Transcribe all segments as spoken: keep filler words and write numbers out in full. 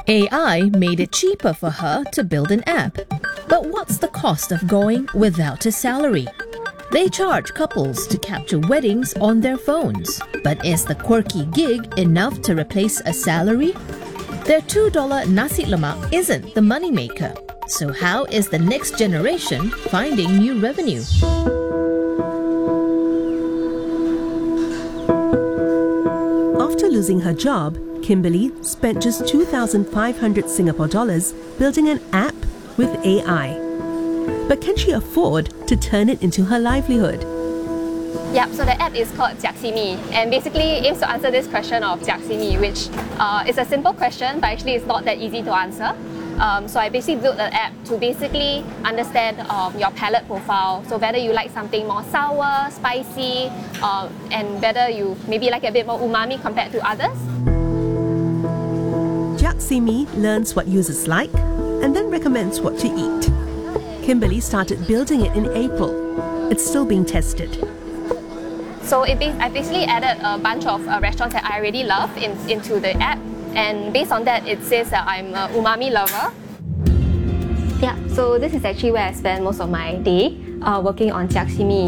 A I made it cheaper for her to build an app. But what's the cost of going without a salary? They charge couples to capture weddings on their phones. But is the quirky gig enough to replace a salary? Their two dollar nasi lemak isn't the moneymaker. So how is the next generation finding new revenue? After losing her job, Kimberly spent just two thousand five hundred Singapore dollars building an app with A I. But can she afford to turn it into her livelihood? Yeah, so the app is called Jiaximi, and basically aims to answer this question of Jiaximi, which uh, is a simple question, but actually it's not that easy to answer. Um, so I basically built an app to basically understand um, your palate profile. So whether you like something more sour, spicy, uh, and whether you maybe like a bit more umami compared to others. Jiaximi learns what users like and then recommends what to eat. Kimberly started building it in April. It's still being tested. So it ba- I basically added a bunch of uh, restaurants that I already love in, into the app. And based on that, it says that I'm an umami lover. Yeah, so this is actually where I spend most of my day uh, working on Jiaximi.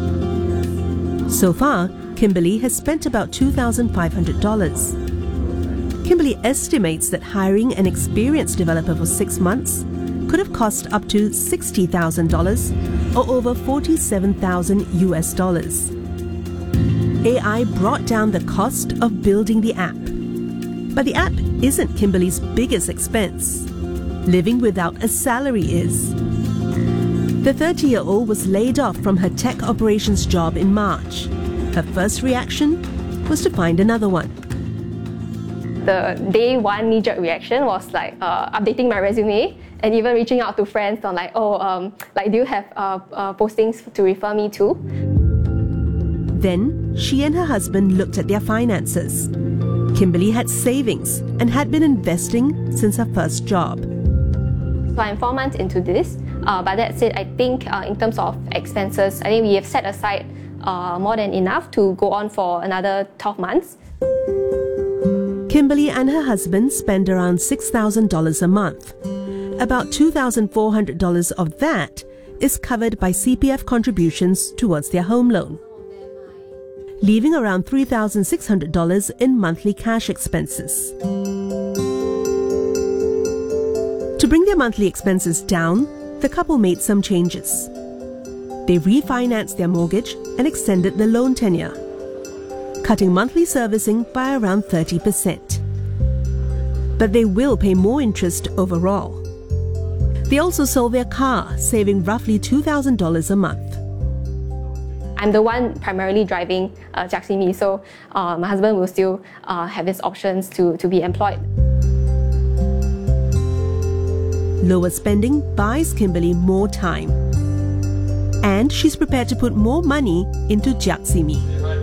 So far, Kimberly has spent about two thousand five hundred dollars. Kimberly estimates that hiring an experienced developer for six months could have cost up to sixty thousand dollars or over forty-seven thousand U S dollars. A I brought down the cost of building the app. But the app isn't Kimberly's biggest expense. Living without a salary is. The thirty-year-old was laid off from her tech operations job in March. Her first reaction was to find another one. The day one knee-jerk reaction was like uh, updating my resume and even reaching out to friends on like, oh, um, like do you have uh, uh, postings to refer me to? Then she and her husband looked at their finances. Kimberly had savings and had been investing since her first job. So I'm four months into this, uh, but that said, I think uh, in terms of expenses, I think we have set aside uh, more than enough to go on for another twelve months. Kimberly and her husband spend around six thousand dollars a month. About two thousand four hundred dollars of that is covered by C P F contributions towards their home loan, leaving around three thousand six hundred dollars in monthly cash expenses. To bring their monthly expenses down, the couple made some changes. They refinanced their mortgage and extended the loan tenure, cutting monthly servicing by around thirty percent. But they will pay more interest overall. They also sold their car, saving roughly two thousand dollars a month. I'm the one primarily driving uh, Jiaximi, so uh, my husband will still uh, have his options to, to be employed. Lower spending buys Kimberly more time. And she's prepared to put more money into Jiaximi.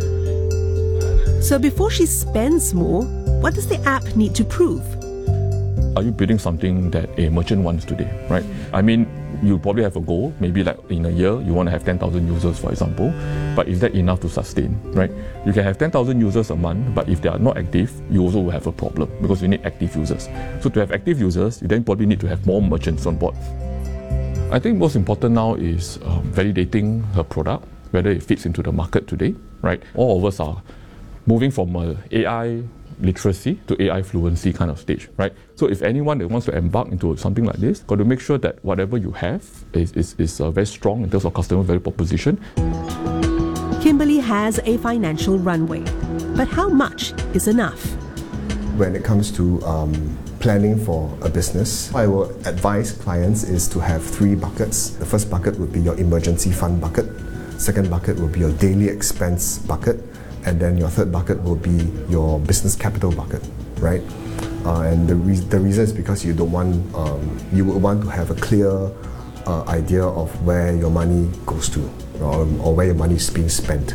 So before she spends more, what does the app need to prove? Are you building something that a merchant wants today, right? I mean, you probably have a goal, maybe like in a year, you want to have ten thousand users, for example. But is that enough to sustain, right? You can have ten thousand users a month, but if they are not active, you also will have a problem because you need active users. So to have active users, you then probably need to have more merchants on board. I think most important now is um, validating her product, whether it fits into the market today, right? All of us are moving from a AI literacy to A I fluency kind of stage, right? So if anyone that wants to embark into something like this, got to make sure that whatever you have is, is, is uh, very strong in terms of customer value proposition. Kimberly has a financial runway, but how much is enough? When it comes to um, planning for a business, I will advise clients is to have three buckets. The first bucket would be your emergency fund bucket. Second bucket will be your daily expense bucket. And then your third bucket will be your business capital bucket, right? Uh, and the, re- the reason is because you don't want, um, you would want to have a clear uh, idea of where your money goes to, or, or where your money is being spent.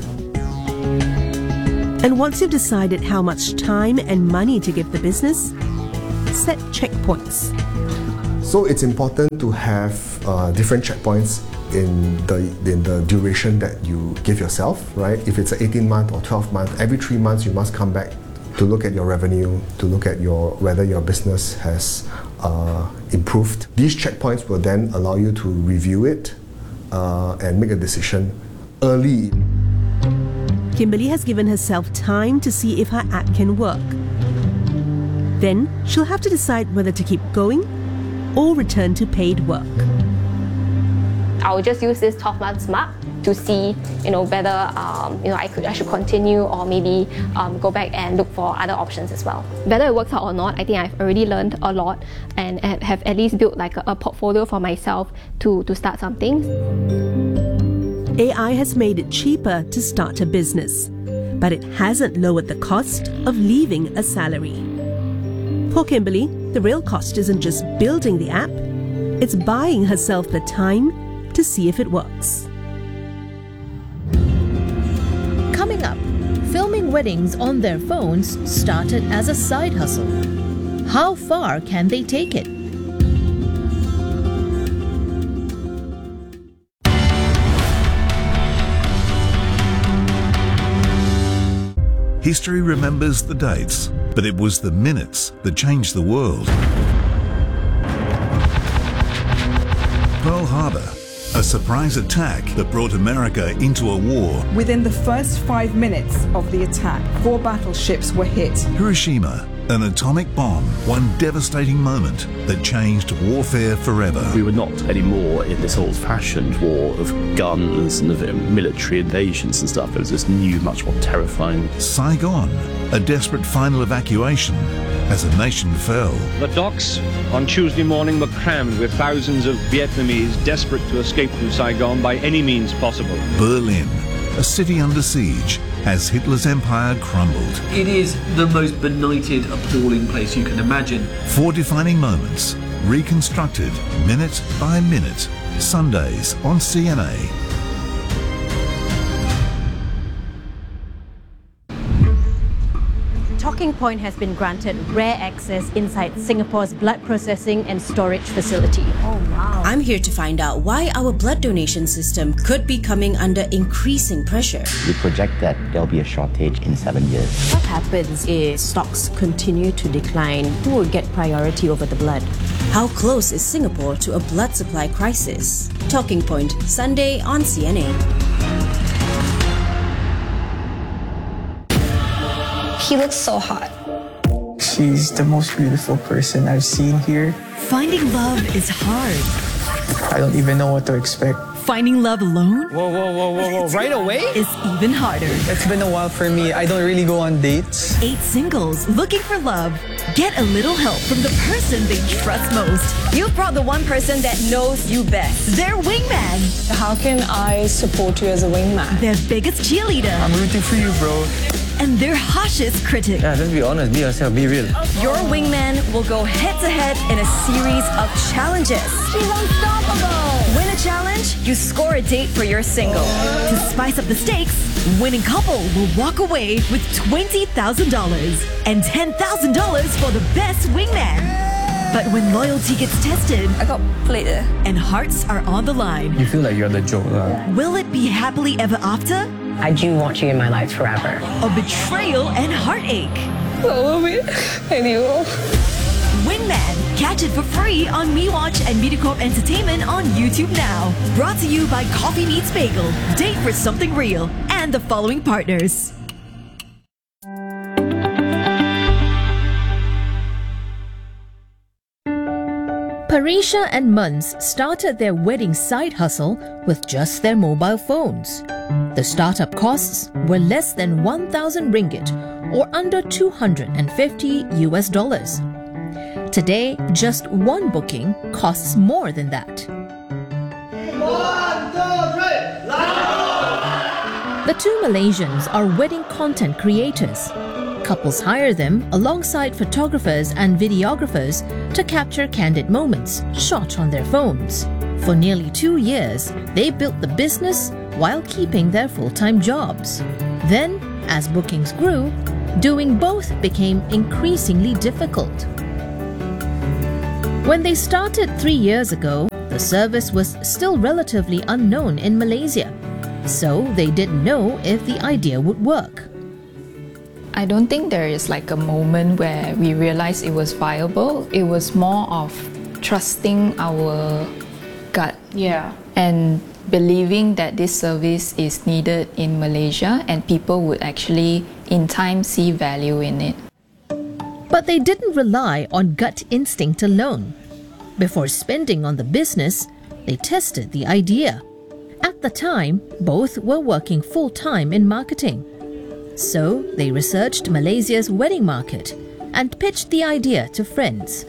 And once you've decided how much time and money to give the business, set checkpoints. So it's important to have uh, different checkpoints in the in the duration that you give yourself, right? If it's an eighteen month or twelve month, every three months you must come back to look at your revenue, to look at your whether your business has uh, improved. These checkpoints will then allow you to review it uh, and make a decision early. Kimberly has given herself time to see if her app can work. Then she'll have to decide whether to keep going or return to paid work. I'll just use this twelve months mark to see, you know, whether um, you know I could I should continue or maybe um, go back and look for other options as well. Whether it works out or not, I think I've already learned a lot and have at least built like a, a portfolio for myself to to start something. A I has made it cheaper to start a business, but it hasn't lowered the cost of leaving a salary. For Kimberly, the real cost isn't just building the app, it's buying herself the time to see if it works. Coming up, filming weddings on their phones started as a side hustle. How far can they take it? History remembers the dates, but it was the minutes that changed the world. Pearl Harbor, a surprise attack that brought America into a war. Within the first five minutes of the attack, four battleships were hit. Hiroshima, an atomic bomb, one devastating moment that changed warfare forever. We were not anymore in this old-fashioned war of guns and of military invasions and stuff. It was this new, much more terrifying. Saigon, a desperate final evacuation as a nation fell. The docks on Tuesday morning were crammed with thousands of Vietnamese desperate to escape from Saigon by any means possible. Berlin, a city under siege as Hitler's empire crumbled. It is the most benighted, appalling place you can imagine. Four defining moments, reconstructed minute by minute. Sundays on C N A. Talking Point has been granted rare access inside Singapore's blood processing and storage facility. Oh wow. I'm here to find out why our blood donation system could be coming under increasing pressure. We project that there'll be a shortage in seven years. What happens if stocks continue to decline? Who will get priority over the blood? How close is Singapore to a blood supply crisis? Talking Point, Sunday on C N A. He looks so hot. She's the most beautiful person I've seen here. Finding love is hard. I don't even know what to expect. Finding love alone? Whoa, whoa, whoa, whoa, whoa. Right away? Is even harder. It's been a while for me. I don't really go on dates. Eight singles looking for love. Get a little help from the person they trust most. You brought the one person that knows you best. Their wingman. How can I support you as a wingman? Their biggest cheerleader. I'm rooting for you, bro. And their harshest critic. Yeah, just be honest, be yourself, be real. Your wingman will go head-to-head in a series of challenges. She's unstoppable! Win a challenge, you score a date for your single. To spice up the stakes, winning couple will walk away with twenty thousand dollars and ten thousand dollars for the best wingman. But when loyalty gets tested, I got played there. And hearts are on the line. You feel like you're the joke, uh. Will it be happily ever after? I do want you in my life forever. A betrayal and heartache. Follow me. Anyway. Wingman. Catch it for free on MeWatch and MediaCorp Entertainment on YouTube now. Brought to you by Coffee Meets Bagel, Date for Something Real, and the following partners. Parisha and Muns started their wedding side hustle with just their mobile phones. The startup costs were less than one thousand ringgit or under two hundred fifty U S dollars. Today, just one booking costs more than that. One, two, three. The two Malaysians are wedding content creators. Couples hire them alongside photographers and videographers to capture candid moments shot on their phones. For nearly two years, they built the business while keeping their full-time jobs. Then, as bookings grew, doing both became increasingly difficult. When they started three years ago, the service was still relatively unknown in Malaysia, so they didn't know if the idea would work. I don't think there is like a moment where we realized it was viable. It was more of trusting our gut. Yeah. And believing that this service is needed in Malaysia and people would actually in time see value in it. But they didn't rely on gut instinct alone. Before spending on the business, they tested the idea. At the time, both were working full-time in marketing. So they researched Malaysia's wedding market and pitched the idea to friends.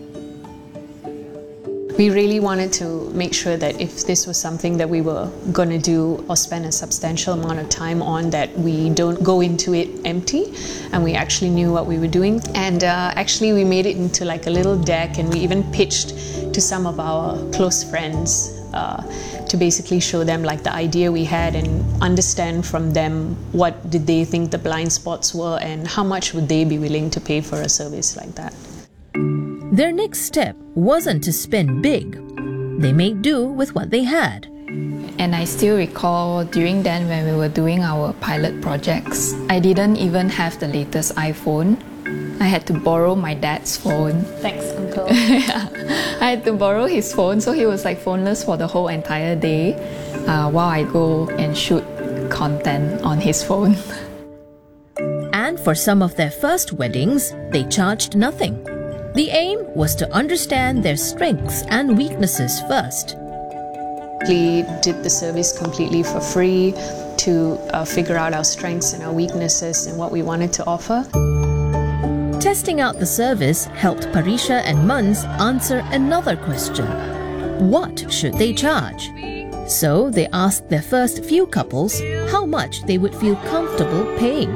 We really wanted to make sure that if this was something that we were going to do or spend a substantial amount of time on, that we don't go into it empty and we actually knew what we were doing. And uh, actually we made it into like a little deck, and we even pitched to some of our close friends uh, to basically show them like the idea we had and understand from them what did they think the blind spots were and how much would they be willing to pay for a service like that. Their next step wasn't to spend big. They made do with what they had. And I still recall during then when we were doing our pilot projects, I didn't even have the latest iPhone. I had to borrow my dad's phone. Thanks, Uncle. Yeah. I had to borrow his phone, so he was like phoneless for the whole entire day uh, while I go and shoot content on his phone. And for some of their first weddings, they charged nothing. The aim was to understand their strengths and weaknesses first. We did the service completely for free to uh, figure out our strengths and our weaknesses and what we wanted to offer. Testing out the service helped Parisha and Muns answer another question. What should they charge? So they asked their first few couples how much they would feel comfortable paying.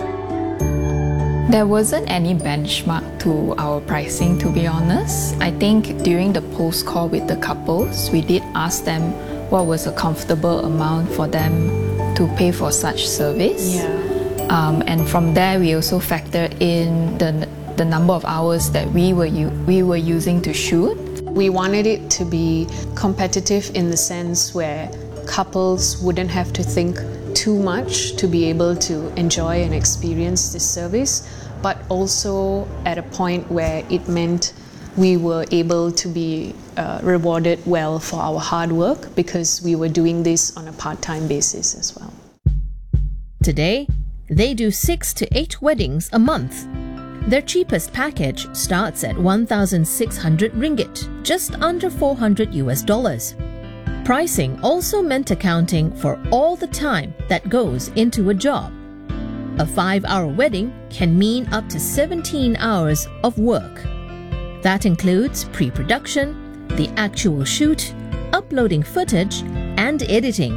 There wasn't any benchmark to our pricing, to be honest. I think during the post call with the couples, we did ask them what was a comfortable amount for them to pay for such service. Yeah. Um, and from there, we also factored in the the number of hours that we were we were using to shoot. We wanted it to be competitive in the sense where couples wouldn't have to think too much to be able to enjoy and experience this service, but also at a point where it meant we were able to be uh, rewarded well for our hard work because we were doing this on a part-time basis as well. Today, they do six to eight weddings a month. Their cheapest package starts at one thousand six hundred ringgit, just under four hundred US dollars. Pricing also meant accounting for all the time that goes into a job. A five-hour wedding can mean up to seventeen hours of work. That includes pre-production, the actual shoot, uploading footage, and editing.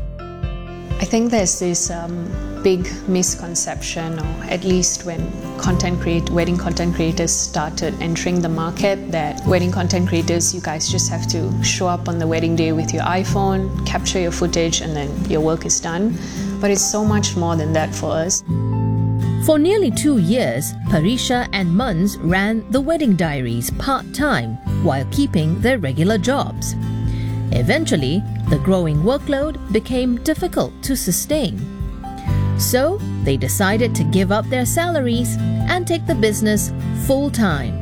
I think there's this um, big misconception, or at least when content create wedding content creators started entering the market, that wedding content creators, you guys just have to show up on the wedding day with your iPhone, capture your footage, and then your work is done. But it's so much more than that for us. For nearly two years, Parisha and Muns ran the Wedding Diaries part-time while keeping their regular jobs. Eventually, the growing workload became difficult to sustain. So, they decided to give up their salaries and take the business full-time.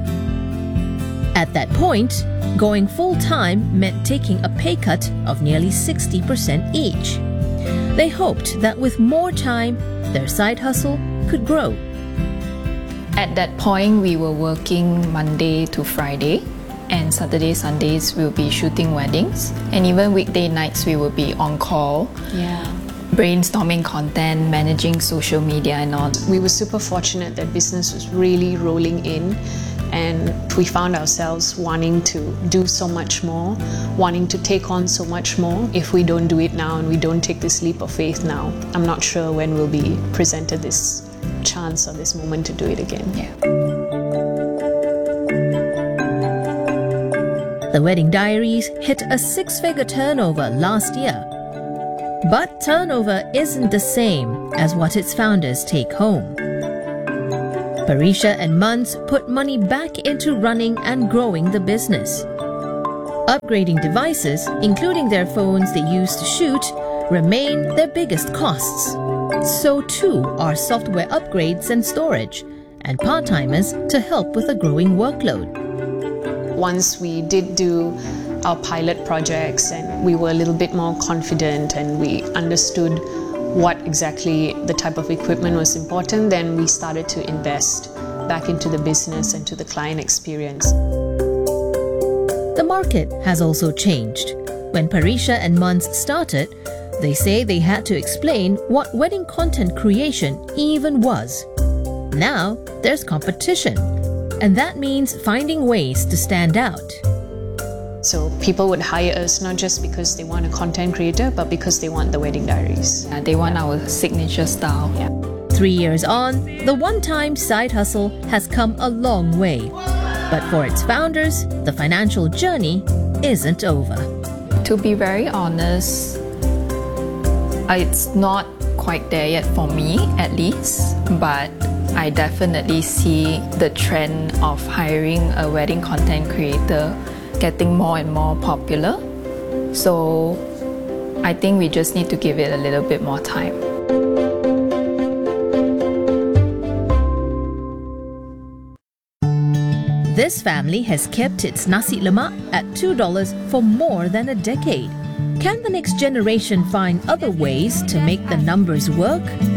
At that point, going full-time meant taking a pay cut of nearly sixty percent each. They hoped that with more time, their side hustle could grow. At that point, we were working Monday to Friday, and Saturday, Sundays we'll be shooting weddings, and even weekday nights we will be on call. Yeah. Brainstorming content, managing social media and all. We were super fortunate that business was really rolling in, and we found ourselves wanting to do so much more, wanting to take on so much more. If we don't do it now and we don't take this leap of faith now, I'm not sure when we'll be presented this chance or this moment to do it again. Yeah. The Wedding Diaries hit a six-figure turnover last year. But turnover isn't the same as what its founders take home. Parisha and Muns put money back into running and growing the business. Upgrading devices, including their phones they use to shoot, remain their biggest costs. So too are software upgrades and storage, and part-timers to help with the growing workload. Once we did do our pilot projects and we were a little bit more confident and we understood what exactly the type of equipment was important, then we started to invest back into the business and to the client experience. The market has also changed. When Parisha and Mans started, they say they had to explain what wedding content creation even was. Now there's competition, and that means finding ways to stand out. So people would hire us not just because they want a content creator, but because they want the wedding diaries. Uh, they want our signature style. Yeah. Three years on, the one-time side hustle has come a long way. But for its founders, the financial journey isn't over. To be very honest, it's not quite there yet for me, at least, but I definitely see the trend of hiring a wedding content creator getting more and more popular. So I think we just need to give it a little bit more time. This family has kept its nasi lemak at two dollars for more than a decade. Can the next generation find other ways to make the numbers work?